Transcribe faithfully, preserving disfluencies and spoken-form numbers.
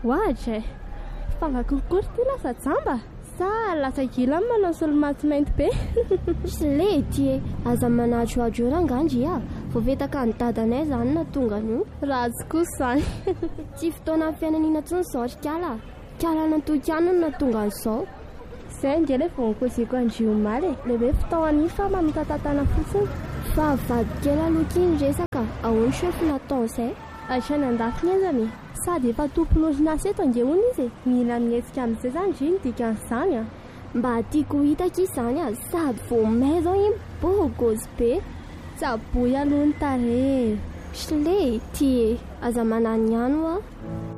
ohatra e fangakorikory ty lasa jamba sa lasa gila manao solomaty mainty be Sle ty e aza manatroadro rangandry a voavetaka ny dadanay zany na tonga anio ratsy kosa zany tsy fotoana fiainanina tsony zao ry kala kala nantokanana na tonga an'izao zay nge le vonkoziko andrio maly e lehibe fitaoany fa mamitatatana fotsiny fa vady kely aloha iny resaka ahoany sefo natao izay atrany andafiny ezany sady efa tompon'orinasy eto ange hono izy mila mietsika amin'izay zany dry ny dikan'izany a mba tiako hitaka izany a sady vo may zao iny bogozy be tsaboy alohany tare sle ty e aza manany ihany a